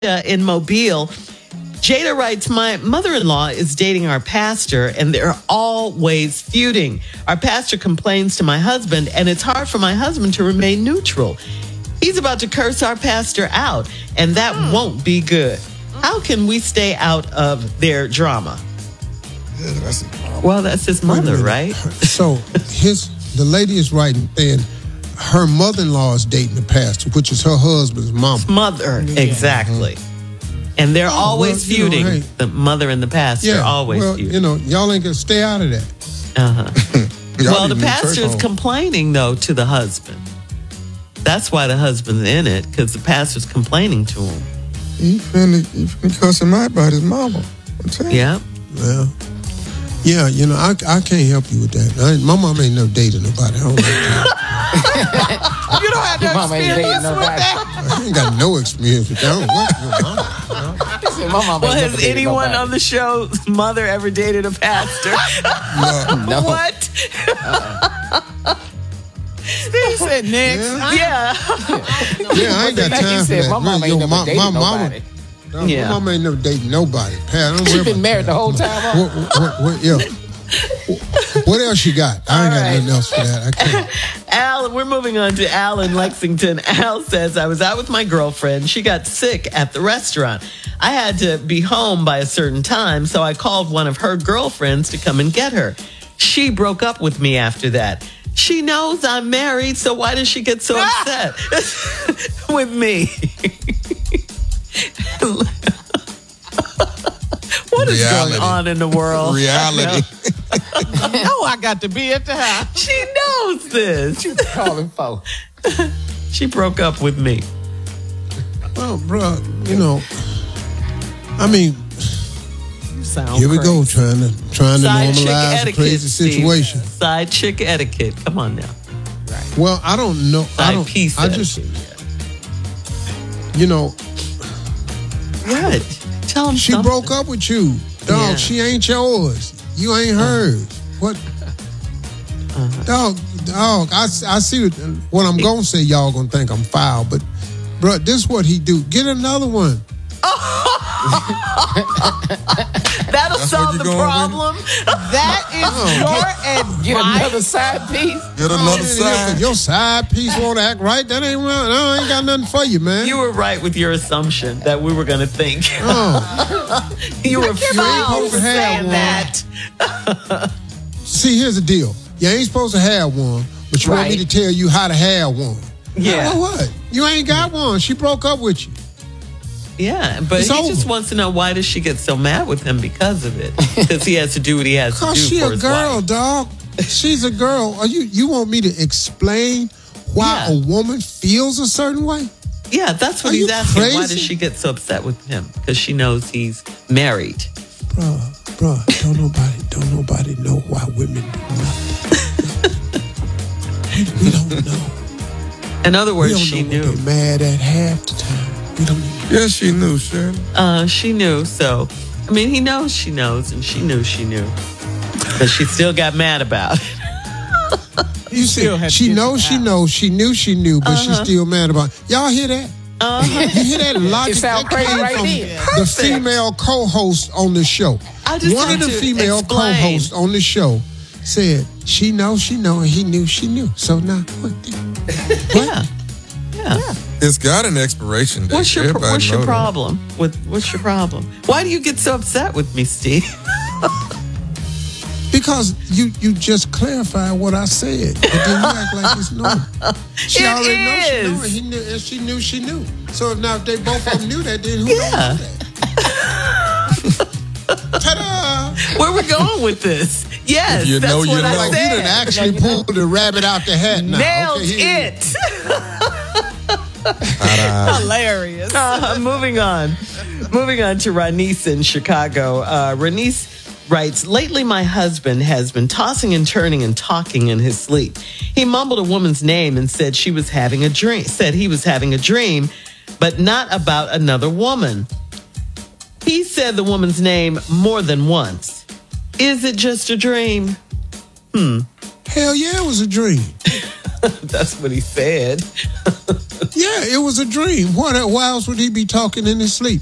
in Mobile. Jada writes, my mother-in-law is dating our pastor, and they're always feuding. Our pastor complains to my husband, and it's hard for my husband to remain neutral. He's about to curse our pastor out, and that won't be good. How can we stay out of their drama? Yeah, well, that's his mother, right? So the lady is writing, and her mother-in-law is dating the pastor, which is her husband's mama. Mother, exactly. And they're always feuding. Hey, the mother and the pastor are always feuding. Y'all ain't gonna stay out of that. Well, the pastor is complaining, though, to the husband. That's why the husband's in it, because the pastor's complaining to him. He finna cuss him out about his mama. Yeah. Well, yeah, I can't help you with that. My mom ain't never dated nobody. I don't like that. You don't have no experience with that. I ain't got no experience with that. I don't like your mama. Well, has anyone on the show's mother ever dated a pastor? No. What? Steve said next. Yeah. Yeah, I ain't got time for that. My mama ain't never dated nobody. My mama ain't never dated nobody. Pat, She been married the whole time. What else you got? I ain't got nothing else for that. I can't. Al, we're moving on to Al in Lexington. Al says, I was out with my girlfriend. She got sick at the restaurant. I had to be home by a certain time, so I called one of her girlfriends to come and get her. She broke up with me after that. She knows I'm married, so why does she get so upset with me? What is going on in the world? Reality. No, I got to be at the house. She knows this. You calling for? She broke up with me. Well, bro, I mean, here we go, trying to normalize a crazy situation. Steve. Side chick etiquette. Come on now. Right. Well, I don't know. Side piece etiquette. What? Tell him she something. broke up with you. Dog, she ain't yours. You ain't hers. What? Dog, I see what I'm going to say. Y'all going to think I'm foul, but, bro, this is what he do. Get another one. That'll solve the problem. That is your advice. Get another side piece. Get another side. Your side piece won't act right. That ain't right. I ain't got nothing for you, man. You were right with your assumption that we were going to think. You were foul for saying that. See, here's the deal. You ain't supposed to have one, but you want me to tell you how to have one. Yeah. You know what? You ain't got one. She broke up with you. Yeah, but he just wants to know, why does she get so mad with him because of it? Because he has to do what he has to do for his wife. Because she a girl, dog. She's a girl. You want me to explain why a woman feels a certain way? Yeah, that's what he's asking. Crazy? Why does she get so upset with him? Because she knows he's married. Bruh, don't nobody know why women do nothing. We don't know. In other words, she knew. They're mad at half the time. We don't even know. Yes, she knew, Shirley. She knew, so... I mean, he knows she knows, and she knew she knew. But she still got mad about it. You see, she knows she knows, she knew, but she's still mad about it. Y'all hear that? You hear that logic? It sound crazy right there. The female co-host on the show. One of the female co-hosts on the show said, she knows, and he knew she knew. So now, what? Yeah. It's got an expiration date. What's your problem? What's your problem? Why do you get so upset with me, Steve? Because you just clarified what I said, but then you act like it's normal. She already knows she knew, and she knew. So now if they both of them knew that, then who don't know that? Ta-da! Where we going with this? Yes, you that's know, what I like said. you done actually pulled the rabbit out the hat now. Nailed it. Hilarious. Moving on to Ranice in Chicago. Ranice writes, lately my husband has been tossing and turning and talking in his sleep. He mumbled a woman's name and said he was having a dream, but not about another woman. He said the woman's name more than once. Is it just a dream? Hell yeah, it was a dream. That's what he said. Yeah, it was a dream. Why else would he be talking in his sleep?